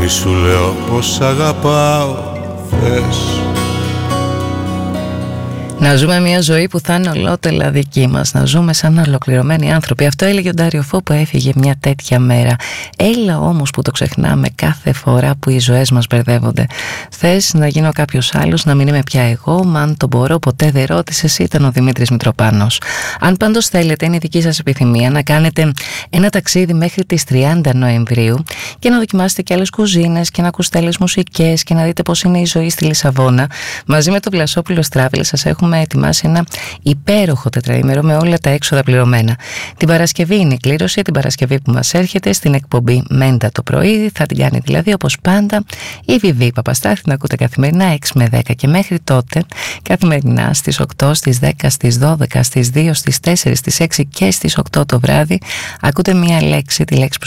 μη σου λέω πως αγαπάω, θες. Να ζούμε μια ζωή που θα είναι ολότελα δική μας, να ζούμε σαν ολοκληρωμένοι άνθρωποι. Αυτό έλεγε ο Ντάριο Φω που έφυγε μια τέτοια μέρα. Έλα όμως που το ξεχνάμε κάθε φορά που οι ζωές μας μπερδεύονται. Θες να γίνω κάποιος άλλος, να μην είμαι πια εγώ, μα αν το μπορώ ποτέ δεν ρώτησες, ήταν ο Δημήτρης Μητροπάνος. Αν πάντως θέλετε, είναι η δική σας επιθυμία να κάνετε ένα ταξίδι μέχρι τις 30 Νοεμβρίου και να δοκιμάσετε και άλλες κουζίνες και να ακούσετε άλλες μουσικές και να δείτε πώς είναι η ζωή στη Λισαβόνα, μαζί με το Βλασόπουλος Travel σας έχουμε ετοιμάσει ένα υπέροχο τετραήμερο με όλα τα έξοδα πληρωμένα. Την Παρασκευή είναι η κλήρωση, την Παρασκευή που μας έρχεται στην εκπομπή Μέντα το πρωί. Θα την κάνει δηλαδή όπως πάντα η Βιβί Παπαστάθη. Την ακούτε καθημερινά 6 με 10 και μέχρι τότε καθημερινά στις 8, στις 10, στις 12, στις 2, στις 4, στις 6 και στις 8 το βράδυ ακούτε μία λέξη, τη λέξη που